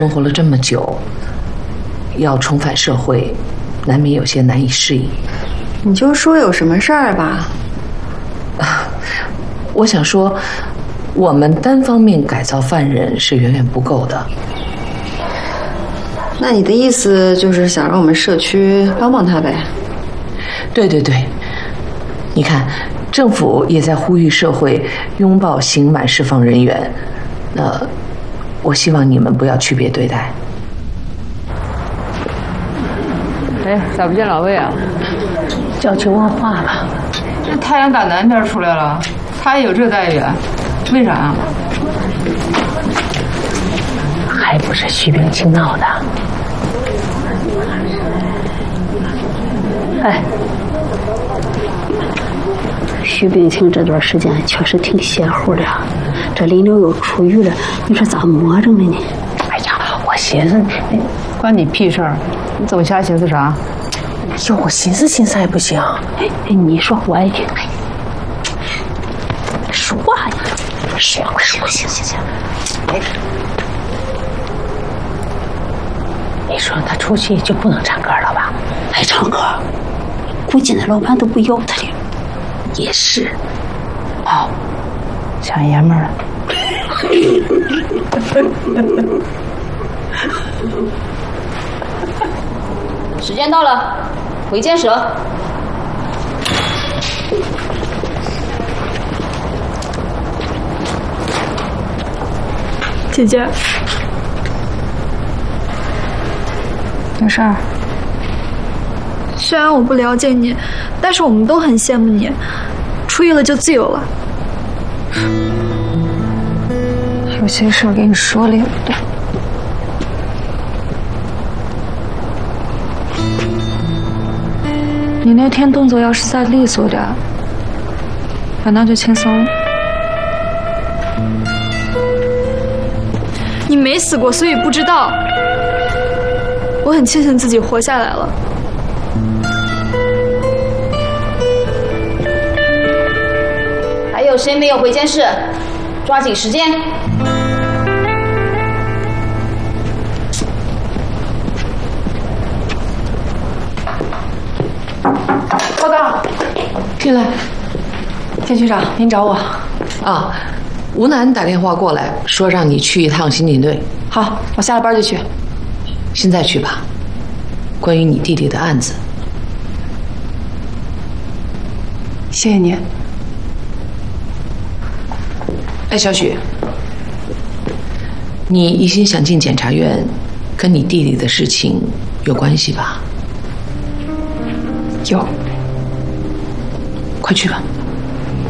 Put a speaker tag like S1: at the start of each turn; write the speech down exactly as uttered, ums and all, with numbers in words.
S1: 生活了这么久，要重返社会，难免有些难以适应。
S2: 你就说有什么事儿吧。
S1: 啊，我想说，我们单方面改造犯人是远远不够的。
S2: 那你的意思就是想让我们社区帮帮他呗？
S1: 对对对，你看，政府也在呼吁社会拥抱刑满释放人员。那我希望你们不要区别对待。
S3: 哎，咋不见老魏啊？
S4: 叫去问话了。
S3: 这太阳打南边出来了，他也有这待遇，为啥啊？
S4: 还不是徐冰清闹的。哎，徐冰清这段时间确实挺邪乎的，这林柳又出狱了，你说咋摸着呢呢？哎呀，我寻思，
S3: 关你屁事儿！你总瞎寻思啥？
S4: 哟，我寻思寻思还不行。哎，你说我爱听。哎，说话呀！说说行行行。哎，你说他出去就不能唱歌了吧？还唱歌？估计那老板都不要他了。也是。
S3: 哦，抢爷们儿了。
S5: 时间到了，回监室。
S6: 姐姐，
S3: 有事儿？
S6: 虽然我不了解你，但是我们都很羡慕你，出狱了就自由了。
S7: 有些事儿跟你说了也不对。你那天动作要是再利索点，反倒就轻松了。
S6: 你没死过，所以不知道。我很庆幸自己活下来了。
S5: 还有谁没有回监室？抓紧时间。
S2: 报告，
S1: 进来。
S2: 田局长，您找我。
S1: 啊，吴楠打电话过来，说让你去一趟刑警队。
S2: 好，我下了班就去。
S1: 现在去吧。关于你弟弟的案子。
S2: 谢谢您。
S1: 哎，小许，你一心想进检察院，跟你弟弟的事情有关系吧？
S2: 有。
S1: 快去吧。